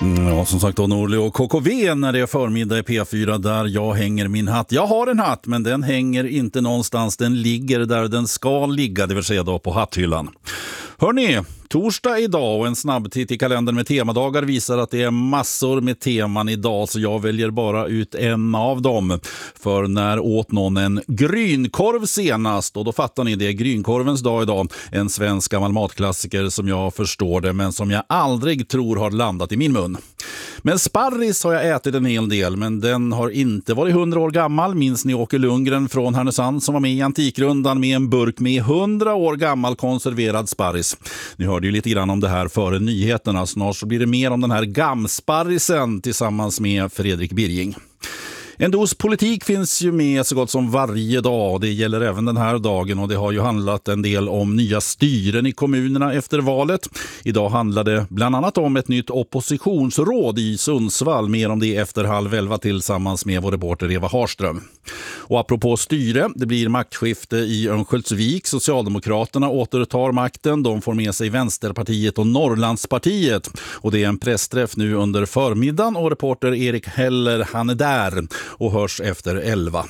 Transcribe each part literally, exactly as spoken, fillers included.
Mm, ja, som sagt då Norli och K K V när det är förmiddag i P fyra där jag hänger min hatt. Jag har en hatt men den hänger inte någonstans, den ligger där den ska ligga, det vill säga då på hatthyllan. Hörrni, torsdag idag och en snabbtitt i kalendern med temadagar visar att det är massor med teman idag, så jag väljer bara ut en av dem. För när åt någon en grynkorv senast? Och då fattar ni, det är grynkorvens dag idag. En svensk gammal matklassiker som jag förstår det, men som jag aldrig tror har landat i min mun. Men sparris har jag ätit en hel del, men den har inte varit hundra år gammal. Minns ni Åke Lundgren från Härnösand som var med i Antikrundan med en burk med hundra år gammal konserverad sparris? Ni hörde ju lite grann om det här före nyheterna. Snart så blir det mer om den här gamsparrisen tillsammans med Fredrik Birging. En dos politik finns ju med så gott som varje dag. Det gäller även den här dagen och det har ju handlat en del om nya styren i kommunerna efter valet. Idag handlar det bland annat om ett nytt oppositionsråd i Sundsvall. Mer om det efter halv elva tillsammans med vår reporter Eva Harström. Och apropå styre, det blir maktskifte i Örnsköldsvik. Socialdemokraterna återtar makten. De får med sig Vänsterpartiet och Norrlandspartiet. Och det är en pressträff nu under förmiddagen och reporter Erik Heller, han är där och hörs efter elva.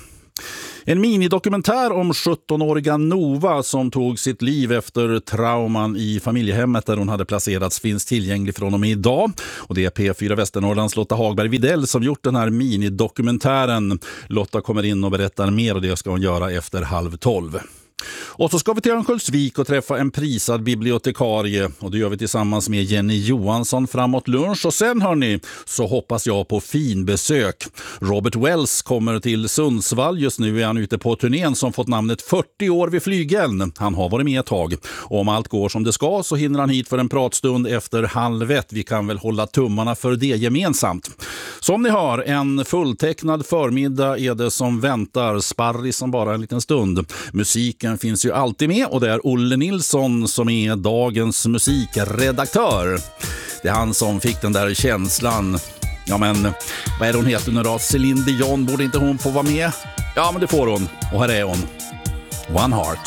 En minidokumentär om sjuttonåriga Nova som tog sitt liv efter trauman i familjehemmet där hon hade placerats finns tillgänglig från och med idag. Och det är P fyra Västernorrlands Lotta Hagberg Videll som gjort den här minidokumentären. Lotta kommer in och berättar mer och det ska hon göra efter halv tolv. Och så ska vi till Örnsköldsvik och träffa en prisad bibliotekarie och det gör vi tillsammans med Jenny Johansson framåt lunch. Och sen hörni, så hoppas jag på finbesök. Robert Wells kommer till Sundsvall. Just nu är han ute på turnén som fått namnet fyrtio år vid flygeln. Han har varit med ett tag. Och om allt går som det ska så hinner han hit för en pratstund efter halv ett. Vi kan väl hålla tummarna för det gemensamt. Som ni hör, en fulltecknad förmiddag är det som väntar. Sparris som bara en liten stund. Musiken finns ju alltid med och det är Olle Nilsson som är dagens musikredaktör. Det är han som fick den där känslan. Ja men, vad är hon heter nu då? Céline Dion, borde inte hon få vara med? Ja men det får hon. Och här är hon. One Heart.